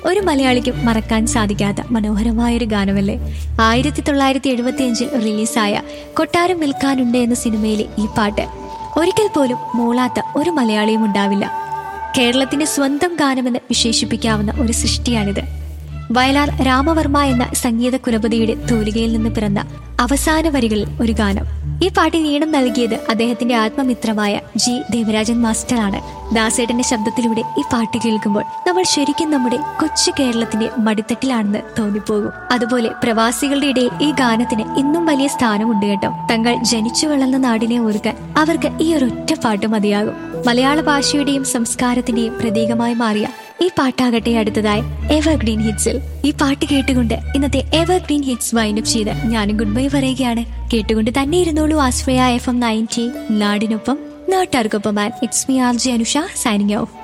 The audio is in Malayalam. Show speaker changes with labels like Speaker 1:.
Speaker 1: ഒരു മലയാളിക്കും മറക്കാൻ സാധിക്കാത്ത മനോഹരമായൊരു ഗാനമല്ലേ. 1975 റിലീസായ കൊട്ടാരം വിൽക്കാനുണ്ട് എന്ന സിനിമയിലെ ഈ പാട്ട് ഒരിക്കൽ പോലും മൂളാത്ത ഒരു മലയാളിയും ഉണ്ടാവില്ല. കേരളത്തിന്റെ സ്വന്തം ഗാനമെന്ന് വിശേഷിപ്പിക്കാവുന്ന ഒരു സൃഷ്ടിയാണിത്. വയലാർ രാമവർമ്മ എന്ന സംഗീത കുലപതിയുടെ തൂലികയിൽ നിന്ന് പിറന്ന അവസാന വരികളിൽ ഒരു ഗാനം. ഈ പാട്ടിന് ഈണം നൽകിയത് അദ്ദേഹത്തിന്റെ ആത്മമിത്രമായ ജി ദേവരാജൻ മാസ്റ്ററാണ്. ദാസേട്ടന്റെ ശബ്ദത്തിലൂടെ ഈ പാട്ട് കേൾക്കുമ്പോൾ നമ്മൾ ശരിക്കും നമ്മുടെ കൊച്ചു കേരളത്തിന്റെ മടിത്തട്ടിലാണെന്ന് തോന്നിപ്പോകും. അതുപോലെ പ്രവാസികളുടെ ഇടയിൽ ഈ ഗാനത്തിന് ഇന്നും വലിയ സ്ഥാനമുണ്ട് കേട്ടോ. തങ്ങൾ ജനിച്ചു വളർന്ന നാടിനെ ഓർക്കാൻ അവർക്ക് ഈ ഒരൊറ്റ പാട്ട് മതിയാകും. മലയാള ഭാഷയുടെയും സംസ്കാരത്തിന്റെയും പ്രതീകമായി മാറിയ ഈ പാട്ടാകട്ടെ അടുത്തതായി എവർഗ്രീൻ ഹിറ്റ്സിൽ. ഈ പാട്ട് കേട്ടുകൊണ്ട് ഇന്നത്തെ എവർഗ്രീൻ ഹിറ്റ്സ് വൈൻഡപ്പ് ചെയ്ത് ഞാനും ഗുഡ് ബൈ പറയുകയാണ്. കേട്ടുകൊണ്ട് തന്നെ ഇരുന്നോളൂ ആശ്രയ FM 90 നാടിനൊപ്പം നാട്ടാർക്കൊപ്പം. It's me RJ Anusha signing off.